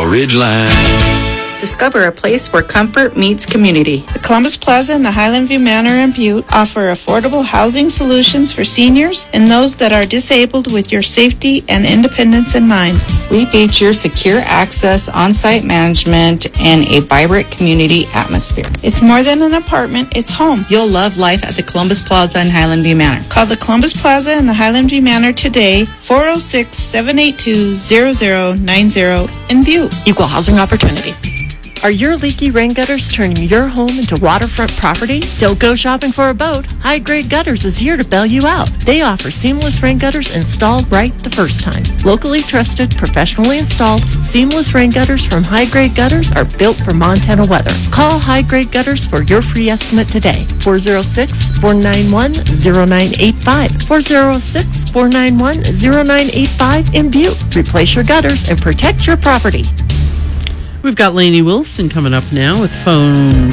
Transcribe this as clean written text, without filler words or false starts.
Ridgeline. Discover a place where comfort meets community. The Columbus Plaza and the Highland View Manor in Butte offer affordable housing solutions for seniors and those that are disabled with your safety and independence in mind. We feature secure access, on-site management, and a vibrant community atmosphere. It's more than an apartment, it's home. You'll love life at the Columbus Plaza and Highland View Manor. Call the Columbus Plaza and the Highland View Manor today, 406-782-0090 in Butte. Equal housing opportunity. Are your leaky rain gutters turning your home into waterfront property? Don't go shopping for a boat. High Grade Gutters is here to bail you out. They offer seamless rain gutters installed right the first time. Locally trusted, professionally installed, seamless rain gutters from High Grade Gutters are built for Montana weather. Call High Grade Gutters for your free estimate today. 406-491-0985. 406-491-0985 in Butte. Replace your gutters and protect your property. We've got Lainey Wilson coming up now with phone